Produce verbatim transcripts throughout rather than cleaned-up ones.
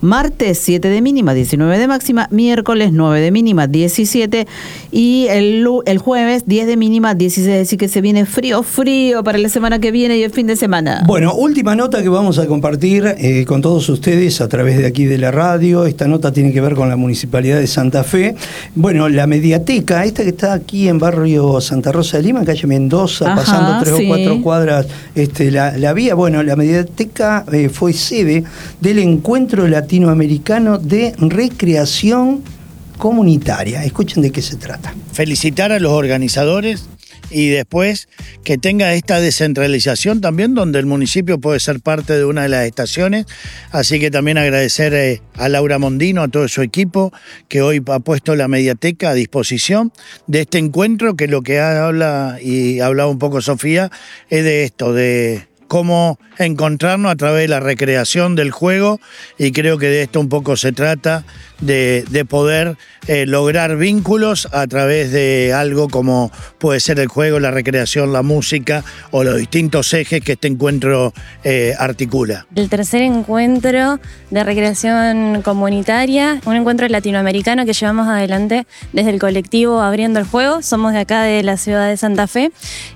martes siete de mínima, diecinueve de máxima, miércoles nueve de mínima, diecisiete y el, el jueves diez de mínima, dieciséis, así que se viene frío, frío para la semana que viene y el fin de semana. Bueno, última nota que vamos a compartir eh, con todos ustedes a través de aquí de la radio. Esta nota tiene que ver con la Municipalidad de Santa Fe. Bueno, la mediateca, esta que está aquí en barrio Santa Rosa de Lima, calle Mendoza, Ajá, pasando tres sí. o cuatro cuadras este, la, la vía. Bueno, la mediateca eh, fue sede del Encuentro Latinoamericano de Recreación Comunitaria. Escuchen de qué se trata. Felicitar a los organizadores y después que tenga esta descentralización también, donde el municipio puede ser parte de una de las estaciones. Así que también agradecer eh, a Laura Mondino, a todo su equipo, que hoy ha puesto la mediateca a disposición de este encuentro, que lo que habla, y hablaba un poco Sofía, es de esto, de cómo encontrarnos a través de la recreación del juego, y creo que de esto un poco se trata, de, de poder eh, lograr vínculos a través de algo como puede ser el juego, la recreación, la música o los distintos ejes que este encuentro eh, articula. El tercer encuentro de recreación comunitaria, un encuentro latinoamericano que llevamos adelante desde el colectivo Abriendo el Juego. Somos de acá de la ciudad de Santa Fe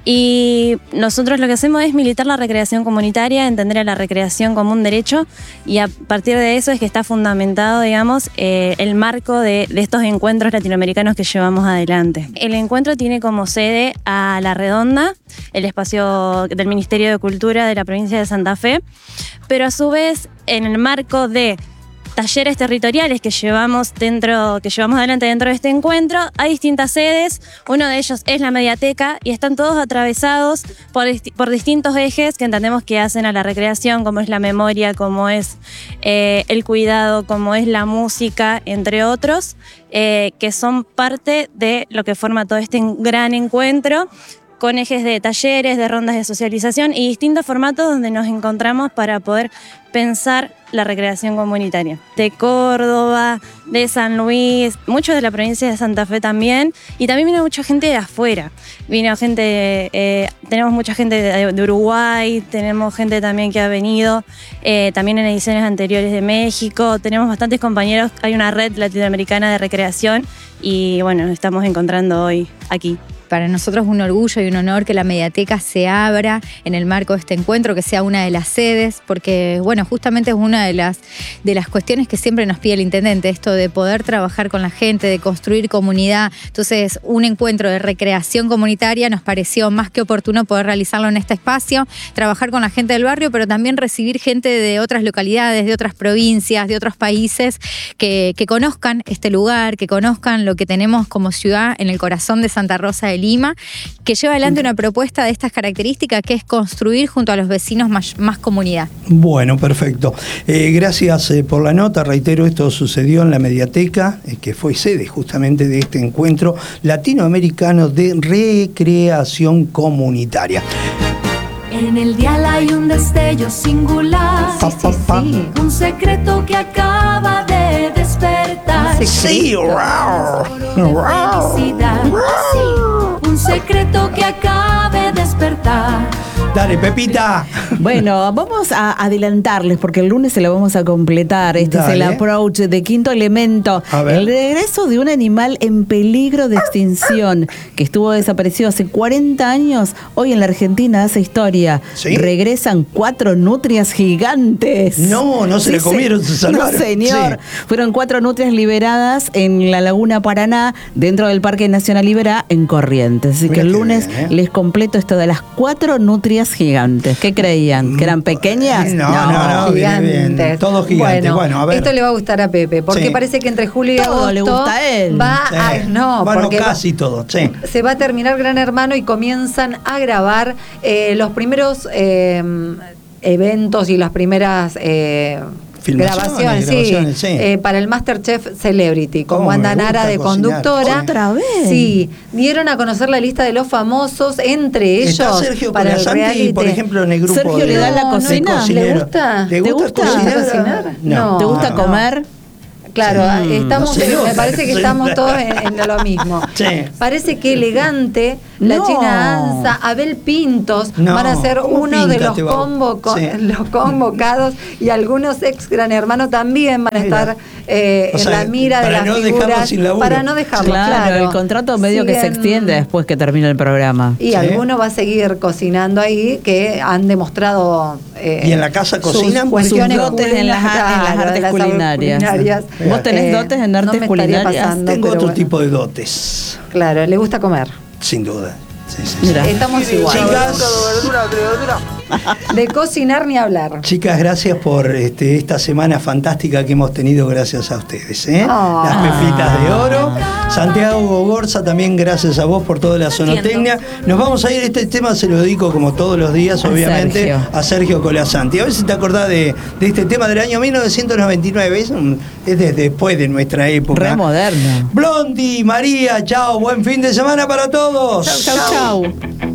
y nosotros lo que hacemos es militar la recreación comunitaria, entender a la recreación como un derecho, y a partir de eso es que está fundamentado, digamos, eh, el marco de, de estos encuentros latinoamericanos que llevamos adelante. El encuentro tiene como sede a La Redonda, el espacio del Ministerio de Cultura de la provincia de Santa Fe, pero a su vez en el marco de talleres territoriales que llevamos dentro, que llevamos adelante dentro de este encuentro, hay distintas sedes. Uno de ellos es la mediateca y están todos atravesados por, por distintos ejes que entendemos que hacen a la recreación, como es la memoria, como es eh, el cuidado, como es la música, entre otros, eh, que son parte de lo que forma todo este gran encuentro, con ejes de talleres, de rondas de socialización y distintos formatos donde nos encontramos para poder pensar la recreación comunitaria. De Córdoba, de San Luis, muchos de la provincia de Santa Fe también, y también vino mucha gente de afuera. Vino gente, eh, tenemos mucha gente de, de Uruguay, tenemos gente también que ha venido, eh, también en ediciones anteriores de México, tenemos bastantes compañeros, hay una red latinoamericana de recreación y bueno, nos estamos encontrando hoy aquí. Para nosotros es un orgullo y un honor que la mediateca se abra en el marco de este encuentro, que sea una de las sedes, porque bueno, justamente es una de las, de las cuestiones que siempre nos pide el intendente, esto de poder trabajar con la gente, de construir comunidad. Entonces, un encuentro de recreación comunitaria nos pareció más que oportuno poder realizarlo en este espacio, trabajar con la gente del barrio, pero también recibir gente de otras localidades, de otras provincias, de otros países, que, que conozcan este lugar, que conozcan lo que tenemos como ciudad en el corazón de Santa Rosa de Lima, que lleva adelante una propuesta de estas características, que es construir junto a los vecinos más, más comunidad. Bueno, perfecto. Eh, gracias eh, por la nota. Reitero, esto sucedió en la mediateca, eh, que fue sede justamente de este encuentro latinoamericano de recreación comunitaria. En el dial hay un destello singular, Pa, pa, pa. sí, sí, un secreto que acaba de despertar. Sí, wow. Wow. Felicidad, sí, un secreto que acabe de despertar. Dale, Pepita. Bueno, vamos a adelantarles porque el lunes se lo vamos a completar. Este Dale. Es el approach de Quinto Elemento. El regreso de un animal en peligro de extinción que estuvo desaparecido hace cuarenta años. Hoy en la Argentina hace historia. ¿Sí? Regresan cuatro nutrias gigantes. No, no se sí, le comieron, se salvaron. No, señor. Sí. Fueron cuatro nutrias liberadas en la Laguna Paraná, dentro del Parque Nacional Iberá, en Corrientes. Así Mira que el lunes bien, ¿eh? les completo esto de las cuatro nutrias gigantes. ¿Qué creían? ¿Que eran pequeñas? No, no, no, no gigantes. Bien, bien. Todos gigantes. Bueno, bueno, a ver. Esto le va a gustar a Pepe, porque sí. parece que entre julio y todo agosto le gusta a él. Va sí. a, no, bueno, porque casi todo, sí. Se va a terminar Gran Hermano y comienzan a grabar eh, los primeros eh, eventos y las primeras eh, grabaciones, grabaciones sí, sí. Eh, para el MasterChef Celebrity, con Wanda Nara de cocinar. conductora. ¿Otra vez? Sí, dieron a conocer la lista de los famosos, entre ellos. Está Sergio para el reality. Por ejemplo, en el grupo. Sergio de, le da la cocina. ¿Le gusta? ¿Le gusta, gusta cocinar? cocinar? No. ¿Te gusta no. comer? Claro, sí. estamos, no sé, me parece que sí. estamos todos en, en lo mismo. Sí. Parece que Elegante la No. China Anza, Abel Pintos, No, van a ser ¿cómo uno de Pinta los, te va? convoco- Sí. los convocados, y algunos ex Gran Hermano también van a Mira. estar eh, O en sea, la mira de para las no dejarlos figuras, sin laburo. para no dejarlo, Claro, claro. el contrato medio que se Siguen- extiende después que termina el programa. Y Sí. alguno va a seguir cocinando ahí, que han demostrado. eh, ¿Y en la casa sus cocinan? cuestiones Sus dotes en las- en las culinarias, artes de las culinarias. culinarias. ¿Vos tenés dotes en no artes me estaría culinarias? pasando, Tengo pero otro bueno. tipo de dotes, Claro, le gusta comer. sin duda. Sí, sí, sí. Mira. Estamos igual. Chicas, De cocinar ni hablar. Chicas, gracias por este, esta semana fantástica que hemos tenido gracias a ustedes. ¿eh? Ah. Las pepitas de oro. Santiago Gogorza, también gracias a vos por toda la sonotecnia. Nos vamos a ir, este tema se lo dedico como todos los días, A obviamente, Sergio. a Sergio Colasanti. A ver si te acordás de, de este tema del año mil novecientos noventa y nueve. Es, un- es desde después de nuestra época. Re moderno. Blondie, María, chao, buen fin de semana para todos. Chau, chau.